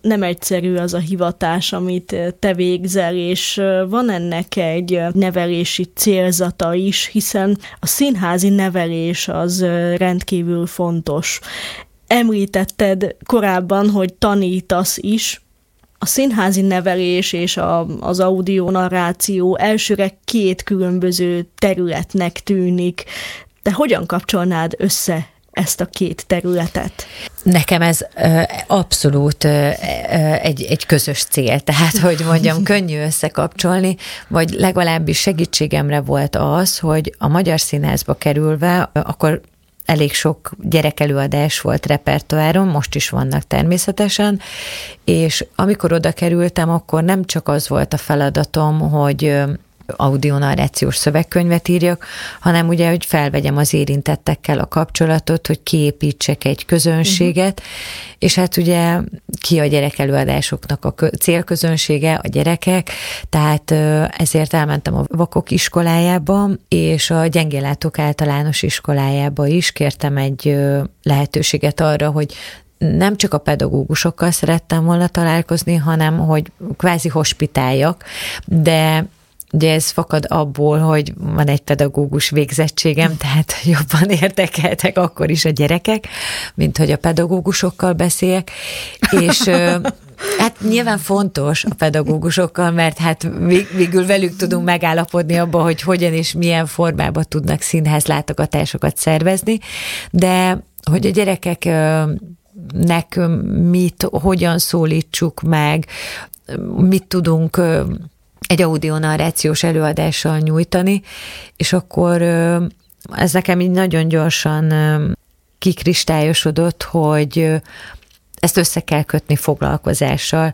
nem egyszerű az a hivatás, amit te végzel, és van ennek egy nevelési célzata is, hiszen a színházi nevelés az rendkívül fontos. Említetted korábban, hogy tanítasz is. A színházi nevelés és az audionarráció elsőre két különböző területnek tűnik. De hogyan kapcsolnád össze ezt a két területet? Nekem ez abszolút egy közös cél, tehát, hogy mondjam, könnyű összekapcsolni, vagy legalábbis segítségemre volt az, hogy a Magyar Színházba kerülve, akkor elég sok gyerekelőadás volt repertoáron, most is vannak természetesen, és amikor oda kerültem, akkor nem csak az volt a feladatom, hogy audionarrációs szövegkönyvet írjak, hanem ugye, hogy felvegyem az érintettekkel a kapcsolatot, hogy kiépítsek egy közönséget, és hát ugye ki a gyerekelőadásoknak a célközönsége, a gyerekek, tehát ezért elmentem a vakok iskolájába, és a gyengéllátók általános iskolájába is kértem egy lehetőséget arra, hogy nem csak a pedagógusokkal szerettem volna találkozni, hanem hogy kvázi hospitáljak, de ugye ez fakad abból, hogy van egy pedagógus végzettségem, tehát jobban érdekeltek akkor is a gyerekek, mint hogy a pedagógusokkal beszéljek, és hát nyilván fontos a pedagógusokkal, mert hát végül velük tudunk megállapodni abban, hogy hogyan és milyen formában tudnak színházlátogatásokat szervezni, de hogy a gyerekeknek hogyan szólítsuk meg, mit tudunk egy audionarrációs előadással nyújtani, és akkor ez nekem így nagyon gyorsan kikristályosodott, hogy ezt össze kell kötni foglalkozással,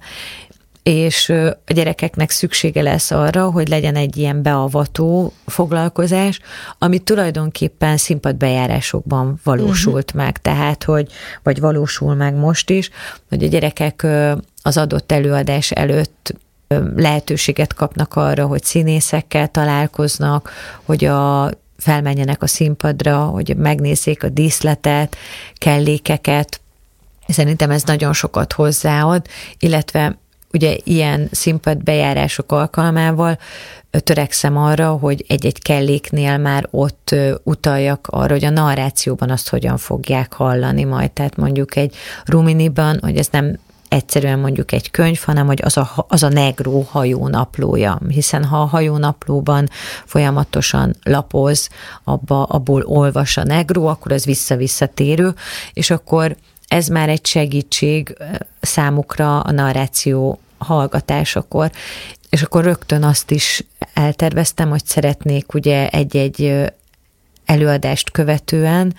és a gyerekeknek szüksége lesz arra, hogy legyen egy ilyen beavató foglalkozás, ami tulajdonképpen színpadbejárásokban valósult meg, tehát, vagy valósul meg most is, hogy a gyerekek az adott előadás előtt lehetőséget kapnak arra, hogy színészekkel találkoznak, hogy felmenjenek a színpadra, hogy megnézzék a díszletet, kellékeket. Szerintem ez nagyon sokat hozzáad, illetve ugye ilyen színpadbejárások alkalmával törekszem arra, hogy egy-egy kelléknél már ott utaljak arra, hogy a narrációban azt hogyan fogják hallani majd. Tehát mondjuk egy Ruminiban, hogy ez nem egyszerűen mondjuk egy könyv, hanem hogy az a negró hajónaplója, hiszen ha a hajónaplóban folyamatosan lapoz, abból olvas a negró, akkor az vissza-visszatérő, és akkor ez már egy segítség számukra a narráció hallgatásakor, és akkor rögtön azt is elterveztem, hogy szeretnék ugye egy-egy előadást követően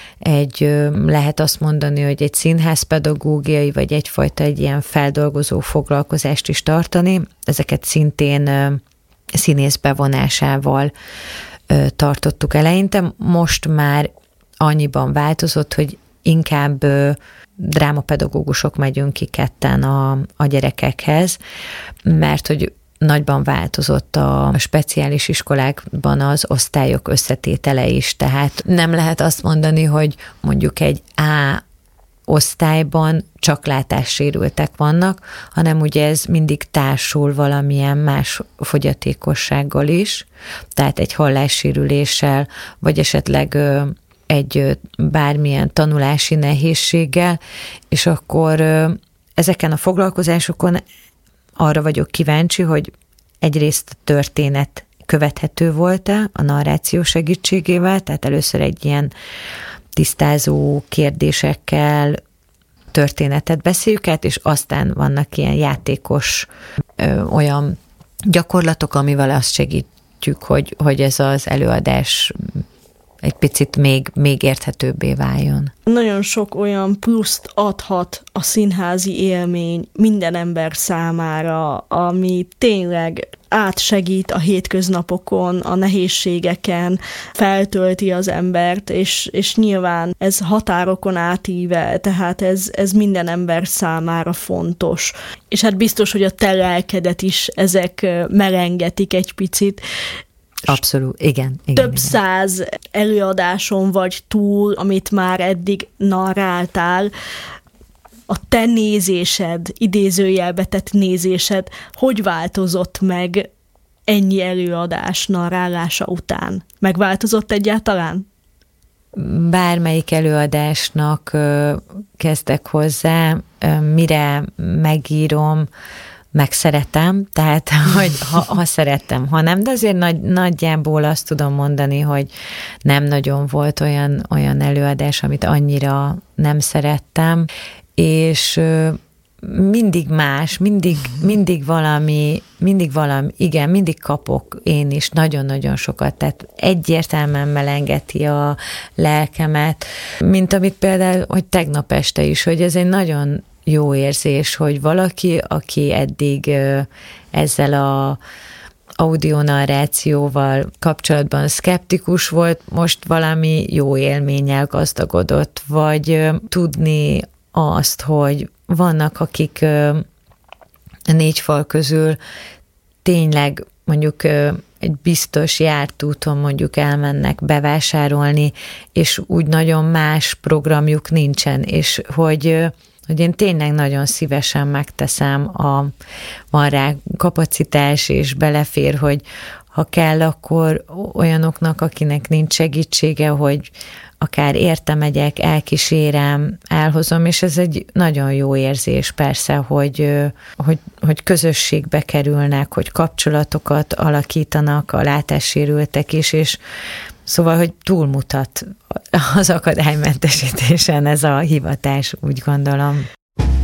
lehet azt mondani, hogy egy színházpedagógiai, vagy egyfajta egy ilyen feldolgozó foglalkozást is tartani. Ezeket szintén színész bevonásával tartottuk eleinte. Most már annyiban változott, hogy inkább drámapedagógusok megyünk ki ketten a gyerekekhez, mert hogy nagyban változott a speciális iskolákban az osztályok összetétele is, tehát nem lehet azt mondani, hogy mondjuk egy A osztályban csak látássérültek vannak, hanem ugye ez mindig társul valamilyen más fogyatékossággal is, tehát egy hallássérüléssel, vagy esetleg egy bármilyen tanulási nehézséggel, és akkor ezeken a foglalkozásokon arra vagyok kíváncsi, hogy egyrészt a történet követhető volt-e a narráció segítségével, tehát először egy ilyen tisztázó kérdésekkel történetet beszéljük át, és aztán vannak ilyen játékos olyan gyakorlatok, amivel azt segítjük, hogy ez az előadás egy picit még érthetőbbé váljon. Nagyon sok olyan pluszt adhat a színházi élmény minden ember számára, ami tényleg átsegít a hétköznapokon, a nehézségeken, feltölti az embert, és nyilván ez határokon átível, tehát ez minden ember számára fontos. És hát biztos, hogy a te lelkedet is ezek melengetik egy picit. Abszolút, igen. Több száz előadáson vagy túl, amit már eddig narráltál. a te nézésed, idézőjelbe tett nézésed, hogy változott meg ennyi előadás narrálása után? Megváltozott egyáltalán? Bármelyik előadásnak kezdek hozzá, mire megírom, megszeretem, tehát hogy ha szerettem, ha nem, de azért nagyjából azt tudom mondani, hogy nem nagyon volt olyan előadás, amit annyira nem szerettem, és mindig más, mindig valami, igen, mindig kapok én is nagyon-nagyon sokat, tehát egyértelműen melengeti a lelkemet, mint amit például, hogy tegnap este is, hogy ez egy nagyon jó érzés, hogy valaki, aki eddig ezzel a audionarrációval kapcsolatban szkeptikus volt, most valami jó élménnyel gazdagodott, vagy tudni azt, hogy vannak, akik a négy fal közül tényleg mondjuk egy biztos járt úton mondjuk elmennek bevásárolni, és úgy nagyon más programjuk nincsen, és hogy én tényleg nagyon szívesen megteszem, van rá kapacitás, és belefér, hogy ha kell, akkor olyanoknak, akinek nincs segítsége, hogy akár érte megyek, elkísérem, elhozom, és ez egy nagyon jó érzés persze, hogy közösségbe kerülnek, hogy kapcsolatokat alakítanak a látássérültek is, és szóval, hogy túlmutat az akadálymentesítésen ez a hivatás, úgy gondolom.